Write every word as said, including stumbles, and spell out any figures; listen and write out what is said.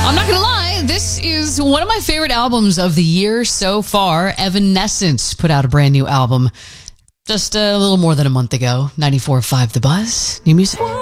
I'm not going to lie, this is one of my favorite albums of the year so far. Evanescence put out a brand new album just a little more than a month ago. ninety-four point five The Buzz. New music.